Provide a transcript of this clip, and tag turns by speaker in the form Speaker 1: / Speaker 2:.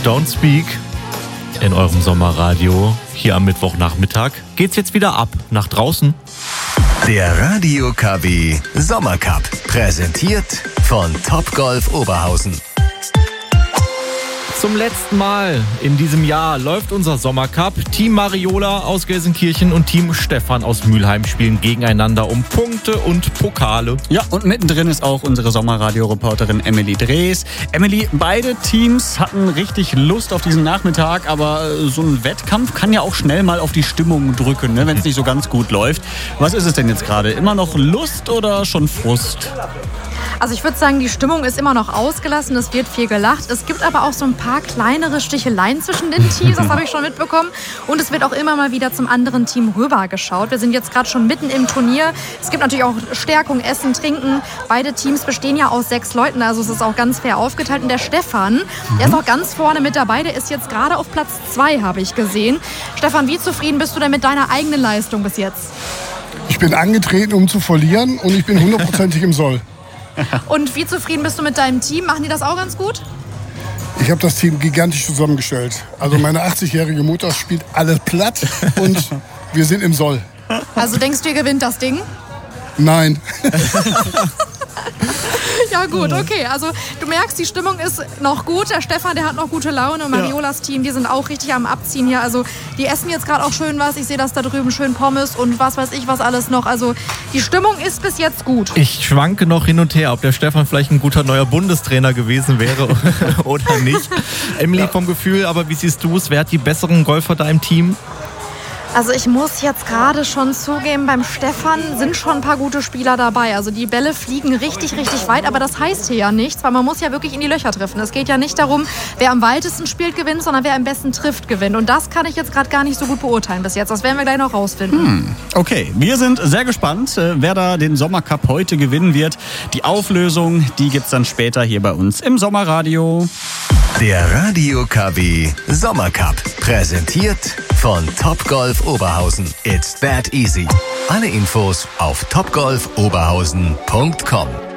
Speaker 1: Don't Speak in eurem Sommerradio. Hier am Mittwochnachmittag geht's jetzt wieder ab nach draußen.
Speaker 2: Der Radio KW Sommercup, präsentiert von Topgolf Oberhausen.
Speaker 1: Zum letzten Mal in diesem Jahr läuft unser Sommercup. Team Mariola aus Gelsenkirchen und Team Stefan aus Mülheim spielen gegeneinander um Punkte und Pokale.
Speaker 3: Ja, und mittendrin ist auch unsere Sommerradio-Reporterin Emily Drees. Emily, beide Teams hatten richtig Lust auf diesen Nachmittag, aber so ein Wettkampf kann ja auch schnell mal auf die Stimmung drücken, ne, wenn es nicht so ganz gut läuft. Was ist es denn jetzt gerade? Immer noch Lust oder schon Frust?
Speaker 4: Also ich würde sagen, die Stimmung ist immer noch ausgelassen, es wird viel gelacht. Es gibt aber auch so ein paar kleinere Sticheleien zwischen den Teams, das habe ich schon mitbekommen. Und es wird auch immer mal wieder zum anderen Team rübergeschaut. Wir sind jetzt gerade schon mitten im Turnier. Es gibt natürlich auch Stärkung, Essen, Trinken. Beide Teams bestehen ja aus 6 Leuten, also es ist auch ganz fair aufgeteilt. Und der Stefan, der ist auch ganz vorne mit dabei, der ist jetzt gerade auf Platz 2, habe ich gesehen. Stefan, wie zufrieden bist du denn mit deiner eigenen Leistung bis jetzt?
Speaker 5: Ich bin angetreten, um zu verlieren, und ich bin 100%ig im Soll.
Speaker 4: Und wie zufrieden bist du mit deinem Team? Machen die das auch ganz gut?
Speaker 5: Ich habe das Team gigantisch zusammengestellt. Also meine 80-jährige Mutter spielt alles platt und wir sind im Soll.
Speaker 4: Also denkst du, ihr gewinnt das Ding?
Speaker 5: Nein.
Speaker 4: Ja gut, okay. Also du merkst, die Stimmung ist noch gut. Der Stefan, der hat noch gute Laune. Und Mariolas Team, die sind auch richtig am Abziehen hier. Also die essen jetzt gerade auch schön was. Ich sehe das da drüben, schön Pommes und was weiß ich was alles noch. Also die Stimmung ist bis jetzt gut.
Speaker 1: Ich schwanke noch hin und her, ob der Stefan vielleicht ein guter neuer Bundestrainer gewesen wäre oder nicht. Emily, vom Gefühl, aber wie siehst du es? Wer hat die besseren Golfer da im Team?
Speaker 4: Also ich muss jetzt gerade schon zugeben, beim Stefan sind schon ein paar gute Spieler dabei. Also die Bälle fliegen richtig, richtig weit, aber das heißt hier ja nichts, weil man muss ja wirklich in die Löcher treffen. Es geht ja nicht darum, wer am weitesten spielt, gewinnt, sondern wer am besten trifft, gewinnt. Und das kann ich jetzt gerade gar nicht so gut beurteilen bis jetzt. Das werden wir gleich noch rausfinden.
Speaker 3: Okay, wir sind sehr gespannt, wer da den Sommercup heute gewinnen wird. Die Auflösung, die gibt's dann später hier bei uns im Sommerradio.
Speaker 2: Der Radio KW Sommercup, präsentiert von Topgolf Oberhausen. It's that easy. Alle Infos auf topgolfoberhausen.com.